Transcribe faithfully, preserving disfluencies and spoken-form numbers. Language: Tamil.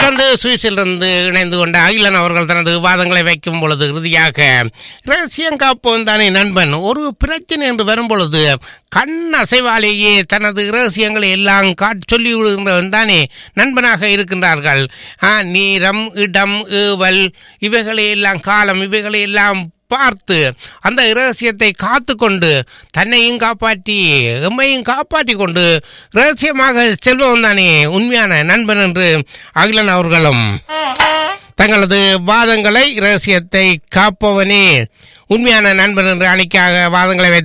தொடர்ந்து சுவிஸிலிருந்து இணைந்து கொண்ட அகிலன் அவர்கள் தனது விவாதங்களை வைக்கும் பொழுது இறுதியாக ரகசியம் காப்போம் தானே நண்பன், ஒரு பிரச்சனை என்று வரும் பொழுது கண் அசைவாலேயே தனது இரகசியங்களை எல்லாம் காட்டி சொல்லி விடுகின்றவன் தானே நண்பனாக இருக்கின்றார்கள். நேரம், இடம், ஏவல், இவைகளை எல்லாம் காலம், இவைகளை எல்லாம் பார்த்து அந்த இரகசியத்தை காத்து கொண்டு தன்னையும் காப்பாற்றி எம்மையும் காப்பாற்றி கொண்டு இரகசியமாக செல்வம் தானே உண்மையான நண்பன் என்று அகிலன் அவர்களும் தங்களது வாதங்களை இரகசியத்தை காப்பவனே உண்மையான நண்பன் என்று அணிக்காக வாதங்களை வைத்து